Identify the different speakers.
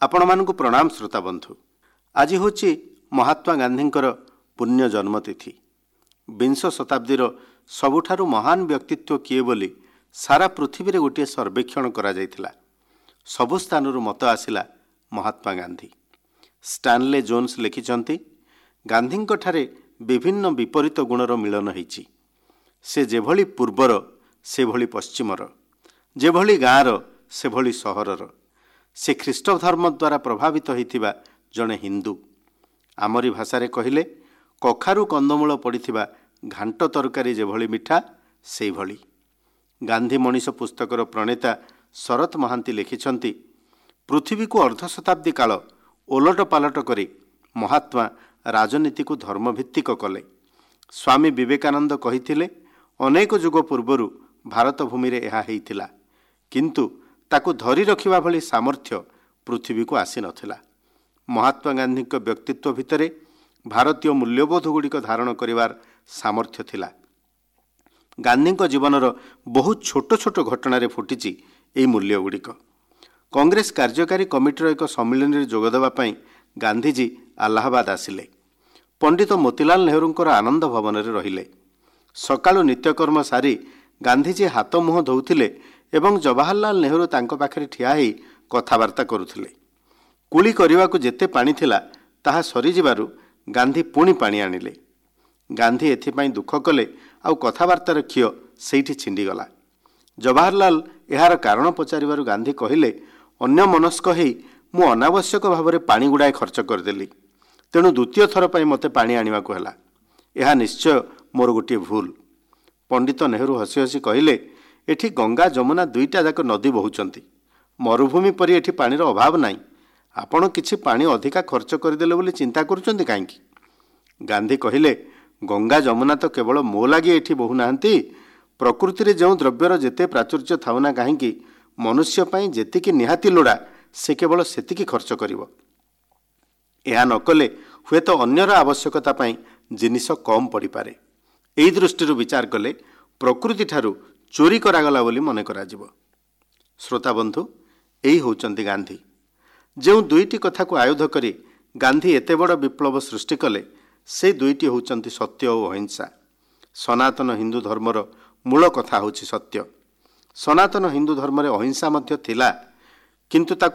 Speaker 1: ଆପଣମାନଙ୍କୁ ପ୍ରଣାମ ଶ୍ରୋତା ବନ୍ଧୁ। ଆଜି ହେଉଛି ମହାତ୍ମା ଗାନ୍ଧୀଙ୍କର ପୁଣ୍ୟ ଜନ୍ମତିଥି। ବିଂଶ ଶତାବ୍ଦୀର ସବୁଠାରୁ ମହାନ ବ୍ୟକ୍ତିତ୍ୱ କିଏ ବୋଲି ସାରା ପୃଥିବୀରେ ଗୋଟିଏ ସର୍ବେକ୍ଷଣ କରାଯାଇଥିଲା। ସବୁ ସ୍ଥାନରୁ ମତ ଆସିଲା ମହାତ୍ମା ଗାନ୍ଧୀ। ଷ୍ଟାନଲେ ଜୋନ୍ସ ଲେଖିଛନ୍ତି, ଗାନ୍ଧୀଙ୍କଠାରେ ବିଭିନ୍ନ ବିପରୀତ ଗୁଣର ମିଳନ ହୋଇଛି। ସେ ଯେଭଳି ପୂର୍ବର ସେଭଳି ପଶ୍ଚିମର, ଯେଭଳି ଗାଁର ସେଭଳି ସହରର। ସେ ଖ୍ରୀଷ୍ଟ ଧର୍ମ ଦ୍ୱାରା ପ୍ରଭାବିତ ହୋଇଥିବା ଜଣେ ହିନ୍ଦୁ। ଆମରି ଭାଷାରେ କହିଲେ କଖାରୁ କନ୍ଦମୂଳ ପଡ଼ିଥିବା ଘାଣ୍ଟ ତରକାରୀ ଯେଭଳି ମିଠା ସେଇଭଳି। ଗାନ୍ଧୀ ମଣିଷ ପୁସ୍ତକର ପ୍ରଣେତା ଶରତ ମହାନ୍ତି ଲେଖିଛନ୍ତି, ପୃଥିବୀକୁ ଅର୍ଦ୍ଧ ଶତାବ୍ଦୀ କାଳ ଓଲଟ ପାଲଟ କରି ମହାତ୍ମା ରାଜନୀତିକୁ ଧର୍ମଭିତ୍ତିକ କଲେ। ସ୍ୱାମୀ ବିବେକାନନ୍ଦ କହିଥିଲେ, ଅନେକ ଯୁଗ ପୂର୍ବରୁ ଭାରତ ଭୂମିରେ ଏହା ହେଇଥିଲା, କିନ୍ତୁ ତାକୁ ଧରି ରଖିବା ଭଳି ସାମର୍ଥ୍ୟ ପୃଥିବୀକୁ ଆସିନଥିଲା। ମହାତ୍ମା ଗାନ୍ଧୀଙ୍କ ବ୍ୟକ୍ତିତ୍ୱ ଭିତରେ ଭାରତୀୟ ମୂଲ୍ୟବୋଧ ଗୁଡ଼ିକ ଧାରଣ କରିବାର ସାମର୍ଥ୍ୟ ଥିଲା। ଗାନ୍ଧୀଙ୍କ ଜୀବନର ବହୁତ ଛୋଟ ଛୋଟ ଘଟଣାରେ ଫୁଟିଛି ଏହି ମୂଲ୍ୟଗୁଡ଼ିକ। କଂଗ୍ରେସ କାର୍ଯ୍ୟକାରୀ କମିଟିର ଏକ ସମ୍ମିଳନୀରେ ଯୋଗଦେବା ପାଇଁ ଗାନ୍ଧୀଜୀ ଆହ୍ଲାବାଦ ଆସିଲେ। ପଣ୍ଡିତ ମୋତିଲାଲ ନେହେରୁଙ୍କର ଆନନ୍ଦ ଭବନରେ ରହିଲେ। ସକାଳୁ ନିତ୍ୟକର୍ମ ସାରି ଗାନ୍ଧୀଜୀ ହାତ ମୁହଁ ଧୋଉଥିଲେ ଏବଂ ଜବାହରଲାଲ ନେହେରୁ ତାଙ୍କ ପାଖରେ ଠିଆ ହୋଇ କଥାବାର୍ତ୍ତା କରୁଥିଲେ। କୁଳି କରିବାକୁ ଯେତେ ପାଣି ଥିଲା ତାହା ସରିଯିବାରୁ ଗାନ୍ଧୀ ପୁଣି ପାଣି ଆଣିଲେ। ଗାନ୍ଧୀ ଏଥିପାଇଁ ଦୁଃଖ କଲେ, ଆଉ କଥାବାର୍ତ୍ତାର ଖିଅ ସେଇଠି ଛିଣ୍ଡିଗଲା। ଜବାହରଲାଲ ଏହାର କାରଣ ପଚାରିବାରୁ ଗାନ୍ଧୀ କହିଲେ, ଅନ୍ୟ ମନସ୍କ ହେଇ ମୁଁ ଅନାବଶ୍ୟକ ଭାବରେ ପାଣି ଗୁଡ଼ାଏ ଖର୍ଚ୍ଚ କରିଦେଲି, ତେଣୁ ଦ୍ୱିତୀୟ ଥର ପାଇଁ ମୋତେ ପାଣି ଆଣିବାକୁ ହେଲା। ଏହା ନିଶ୍ଚୟ ମୋର ଗୋଟିଏ ଭୁଲ। ପଣ୍ଡିତ ନେହେରୁ ହସି ହସି କହିଲେ, ଏଠି ଗଙ୍ଗା ଯମୁନା ଦୁଇଟା ଯାକ ନଦୀ ବହୁଛନ୍ତି। ମରୁଭୂମି ପରି ଏଠି ପାଣିର ଅଭାବ ନାହିଁ। ଆପଣ କିଛି ପାଣି ଅଧିକା ଖର୍ଚ୍ଚ କରିଦେଲେ ବୋଲି ଚିନ୍ତା କରୁଛନ୍ତି କାହିଁକି? ଗାନ୍ଧୀ କହିଲେ, ଗଙ୍ଗା ଯମୁନା ତ କେବଳ ମୋ ଲାଗି ଏଠି ବହୁନାହାନ୍ତି। ପ୍ରକୃତିରେ ଯେଉଁ ଦ୍ରବ୍ୟର ଯେତେ ପ୍ରାଚୁର୍ଯ୍ୟ ଥାଉନା କାହିଁକି, ମନୁଷ୍ୟ ପାଇଁ ଯେତିକି ନିହାତି ଲୋଡ଼ା ସେ କେବଳ ସେତିକି ଖର୍ଚ୍ଚ କରିବ। ଏହା ନ କଲେ ହୁଏତ ଅନ୍ୟର ଆବଶ୍ୟକତା ପାଇଁ ଜିନିଷ କମ୍ ପଡ଼ିପାରେ। ଏହି ଦୃଷ୍ଟିରୁ ବିଚାର କଲେ ପ୍ରକୃତିଠାରୁ ଚୋରି କରାଗଲା ବୋଲି ମନେ କରାଯିବ। ଶ୍ରୋତାବନ୍ଧୁ, ଏହି ହେଉଛନ୍ତି ଗାନ୍ଧୀ। ଯେଉଁ ଦୁଇଟି କଥାକୁ ଆୟୁଧ କରି ଗାନ୍ଧୀ ଏତେ ବଡ଼ ବିପ୍ଳବ ସୃଷ୍ଟି କଲେ, ସେ ଦୁଇଟି ହେଉଛନ୍ତି ସତ୍ୟ ଓ ଅହିଂସା। ସନାତନ ହିନ୍ଦୁ ଧର୍ମର ମୂଳ କଥା ହେଉଛି ସତ୍ୟ। ସନାତନ ହିନ୍ଦୁ ଧର୍ମରେ ଅହିଂସା ମଧ୍ୟ ଥିଲା, କିନ୍ତୁ ତାକୁ